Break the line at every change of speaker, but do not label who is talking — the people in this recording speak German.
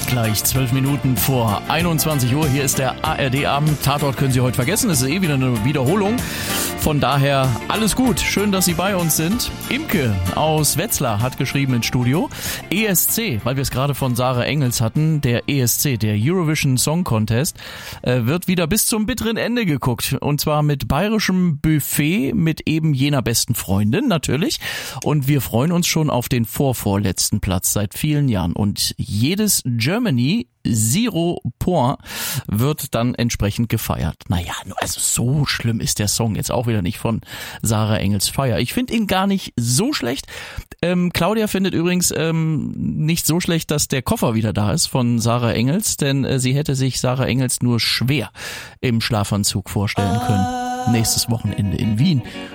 Gleich 12 Minuten vor 21 Uhr. Hier ist der ARD-Abend. Tatort können Sie heute vergessen. Es ist wieder eine Wiederholung. Von daher alles gut. Schön, dass Sie bei uns sind. Imke aus Wetzlar hat geschrieben ins Studio. ESC, weil wir es gerade von Sarah Engels hatten. Der ESC, der Eurovision Song Contest, wird wieder bis zum bitteren Ende geguckt. Und zwar mit bayerischem Buffet, mit eben jener besten Freundin natürlich. Und wir freuen uns schon auf den vorvorletzten Platz seit vielen Jahren. Und jedes Germany Zero Point wird dann entsprechend gefeiert. Naja, also so schlimm ist der Song jetzt auch wieder nicht von Sarah Engels Fire. Ich finde ihn gar nicht so schlecht. Claudia findet übrigens nicht so schlecht, dass der Koffer wieder da ist von Sarah Engels, denn sie hätte sich Sarah Engels nur schwer im Schlafanzug vorstellen können. Nächstes Wochenende in Wien.